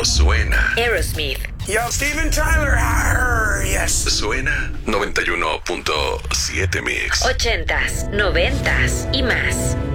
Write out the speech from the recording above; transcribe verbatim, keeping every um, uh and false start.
Pero suena. Aerosmith. Yo, Steven Tyler. Arr, yes. Suena noventa y uno punto siete Mix. Ochentas, noventas y más.